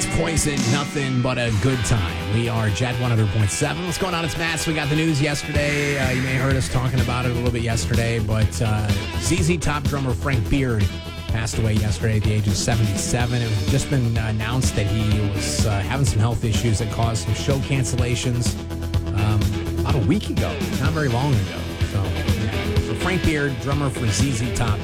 That's Poison, nothing but a good time. We are Jet 100.7. What's going on? It's Matt. We got the news yesterday. You may have heard us talking about it a little bit yesterday, but ZZ Top drummer Frank Beard passed away yesterday at the age of 77. It was just been announced that he was having some health issues that caused some show cancellations about a week ago, not very long ago. So Frank Beard, drummer for ZZ Top,